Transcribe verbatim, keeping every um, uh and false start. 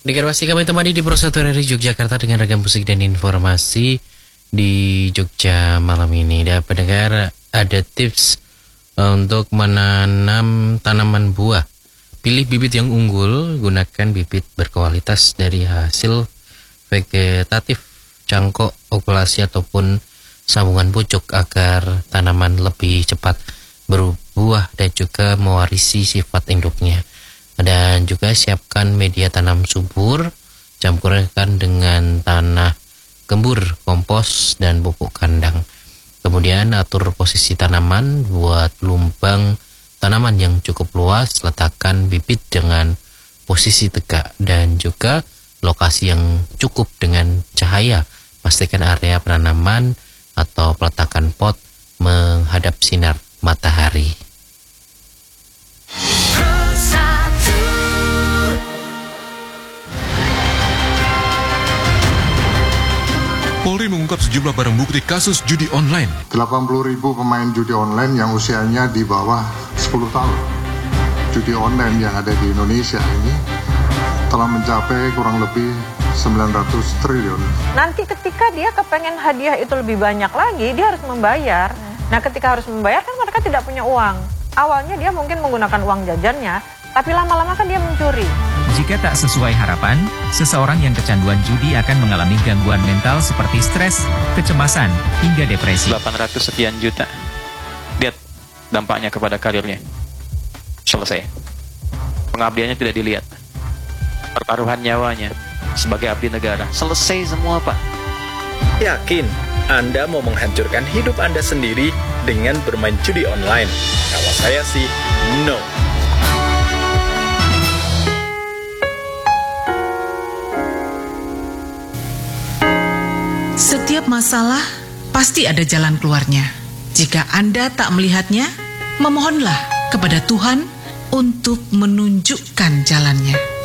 Dengar pasti kami temani di Persatuan dari Yogyakarta dengan ragam musik dan informasi di Jogja malam ini. Dan pendengar, ada tips untuk menanam tanaman buah. Pilih bibit yang unggul, gunakan bibit berkualitas dari hasil vegetatif, cangkok, okulasi ataupun sambungan pucuk agar tanaman lebih cepat berbuah dan juga mewarisi sifat induknya. Dan juga siapkan media tanam subur, campurkan dengan tanah gembur, kompos, dan pupuk kandang. Kemudian atur posisi tanaman, buat lubang tanaman yang cukup luas, letakkan bibit dengan posisi tegak dan juga lokasi yang cukup dengan cahaya. Pastikan area penanaman atau peletakan pot menghadap sinar matahari. Polri mengungkap sejumlah barang bukti kasus judi online. delapan puluh ribu pemain judi online yang usianya di bawah sepuluh tahun. Judi online yang ada di Indonesia ini telah mencapai kurang lebih sembilan ratus triliun. Nanti ketika dia kepengen hadiah itu lebih banyak lagi, dia harus membayar. Nah, ketika harus membayar kan mereka tidak punya uang. Awalnya dia mungkin menggunakan uang jajannya, tapi lama-lama kan dia mencuri. Jika tak sesuai harapan, seseorang yang kecanduan judi akan mengalami gangguan mental seperti stres, kecemasan, hingga depresi. delapan ratus sekian juta. Lihat dampaknya kepada karirnya. Selesai. Pengabdiannya tidak dilihat. Pertaruhan nyawanya sebagai abdi negara. Selesai semua, Pak. Yakin Anda mau menghancurkan hidup Anda sendiri dengan bermain judi online? Kalau saya sih, no. Setiap masalah pasti ada jalan keluarnya. Jika Anda tak melihatnya, memohonlah kepada Tuhan untuk menunjukkan jalannya.